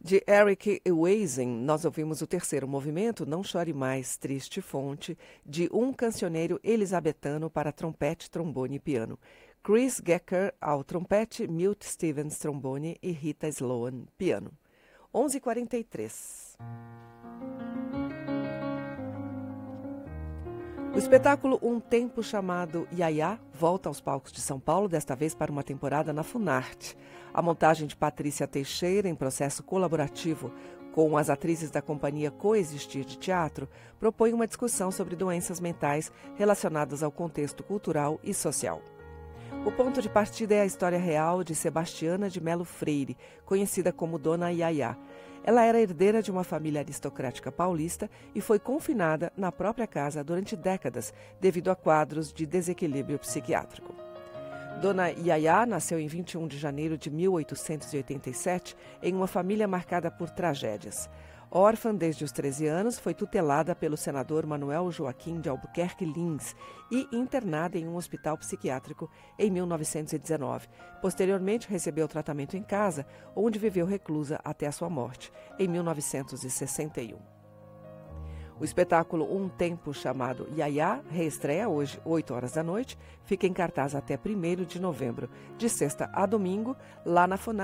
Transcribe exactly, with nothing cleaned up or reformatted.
De Eric Weising, nós ouvimos o terceiro movimento, Não Chore Mais, Triste Fonte, de um cancioneiro elisabetano para trompete, trombone e piano. Chris Gecker ao trompete, Milt Stevens trombone e Rita Sloan piano. onze e quarenta e três. O espetáculo Um Tempo Chamado Iaiá volta aos palcos de São Paulo, desta vez para uma temporada na Funarte. A montagem de Patrícia Teixeira, em processo colaborativo com as atrizes da companhia Coexistir de Teatro, propõe uma discussão sobre doenças mentais relacionadas ao contexto cultural e social. O ponto de partida é a história real de Sebastiana de Melo Freire, conhecida como Dona Iaiá. Ela era herdeira de uma família aristocrática paulista e foi confinada na própria casa durante décadas devido a quadros de desequilíbrio psiquiátrico. Dona Iaiá nasceu em vinte e um de janeiro de mil oitocentos e oitenta e sete em uma família marcada por tragédias. Órfã desde os treze anos, foi tutelada pelo senador Manuel Joaquim de Albuquerque Lins e internada em um hospital psiquiátrico em mil novecentos e dezenove. Posteriormente, recebeu tratamento em casa, onde viveu reclusa até a sua morte, em mil novecentos e sessenta e um. O espetáculo Um Tempo Chamado Iaiá reestreia hoje, oito horas da noite, fica em cartaz até primeiro de novembro, de sexta a domingo, lá na Funarte.